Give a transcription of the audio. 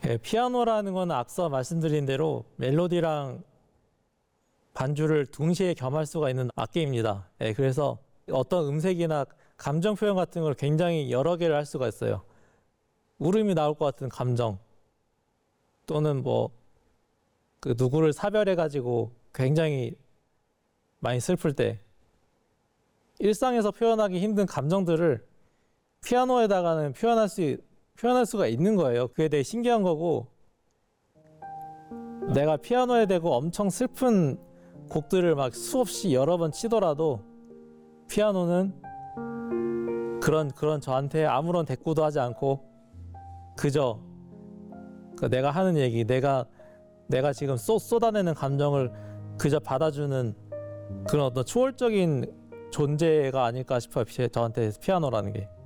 피아노라는 건 앞서 말씀드린 대로 멜로디랑 반주를 동시에 겸할 수가 있는 악기입니다. 그래서 어떤 음색이나 감정 표현 같은 걸 굉장히 여러 개를 할 수가 있어요. 울음이 나올 것 같은 감정, 또는 그 누구를 사별해가지고 굉장히 많이 슬플 때, 일상에서 표현하기 힘든 감정들을 피아노에다가는 표현할 수가 있는 거예요. 그게 되게 신기한 거고, 내가 피아노에 대고 엄청 슬픈 곡들을 막 수없이 여러 번 치더라도 피아노는 그런 저한테 아무런 대꾸도 하지 않고 그저 내가 하는 얘기, 내가 지금 쏟아내는 감정을 그저 받아주는 그런 어떤 초월적인 존재가 아닐까 싶어요. 저한테 피아노라는 게.